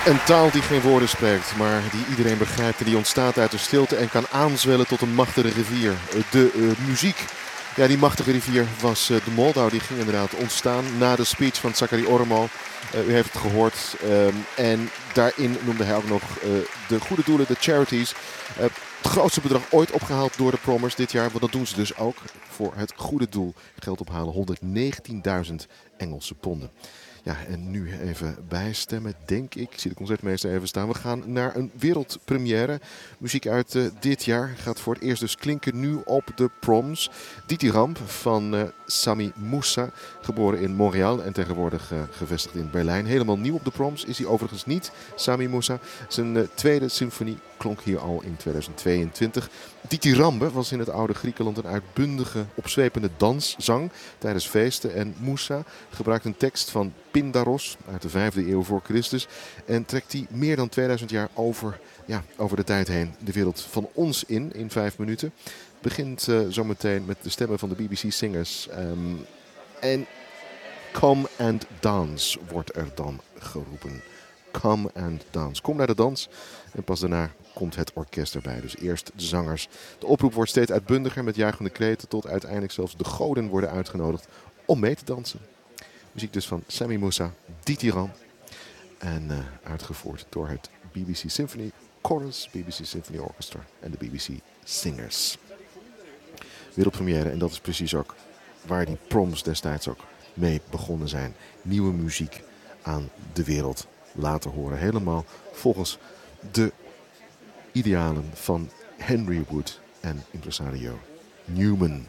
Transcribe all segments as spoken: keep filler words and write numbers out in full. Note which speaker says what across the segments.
Speaker 1: Een taal die geen woorden spreekt, maar die iedereen begrijpt en die ontstaat uit de stilte en kan aanzwellen tot een machtige rivier. De uh, muziek. Ja, die machtige rivier was uh, de Moldau. Die ging inderdaad ontstaan na de speech van Zachary Ormo. Uh, u heeft het gehoord. Um, en daarin noemde hij ook nog uh, de goede doelen, de charities. Uh, het grootste bedrag ooit opgehaald door de Prommers dit jaar. Want dat doen ze dus ook voor het goede doel. Geld ophalen, honderdnegentienduizend Engelse ponden. Ja, en nu even bijstemmen, denk ik. Ik zie de concertmeester even staan. We gaan naar een wereldpremière. Muziek uit uh, dit jaar gaat voor het eerst dus klinken nu op de Proms. Dithyramb van uh, Sami Moussa, geboren in Montreal en tegenwoordig uh, gevestigd in Berlijn. Helemaal nieuw op de Proms is hij overigens niet, Sami Moussa. Zijn uh, tweede symfonie klonk hier al in tweeduizend tweeëntwintig. Dithyrambe was in het oude Griekenland een uitbundige, opzwepende danszang tijdens feesten. En Moussa gebruikt een tekst van Pindaros uit de vijfde eeuw voor Christus en trekt die meer dan tweeduizend jaar over, ja, over de tijd heen de wereld van ons in, in vijf minuten. Begint uh, zometeen met de stemmen van de B B C Singers. Um, en Come and Dance wordt er dan geroepen. Come and Dance. Kom naar de dans en pas daarna komt het orkest erbij. Dus eerst de zangers. De oproep wordt steeds uitbundiger met juichende kreten tot uiteindelijk zelfs de goden worden uitgenodigd om mee te dansen. Muziek dus van Sami Moussa, Dithyramb. En uh, uitgevoerd door het B B C Symphony Chorus, B B C Symphony Orchestra en de B B C Singers. Wereldpremière, en dat is precies ook waar die Proms destijds ook mee begonnen zijn. Nieuwe muziek aan de wereld laten horen. Helemaal volgens de idealen van Henry Wood en impresario Newman.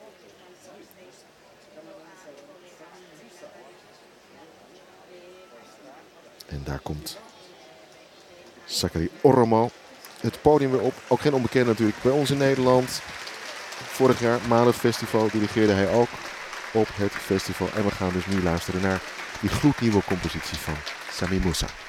Speaker 1: En daar komt Zachary Ormo het podium weer op. Ook geen onbekende natuurlijk bij ons in Nederland. Vorig jaar Malen Festival dirigeerde hij ook op het festival. En we gaan dus nu luisteren naar die gloednieuwe compositie van Sami Moussa.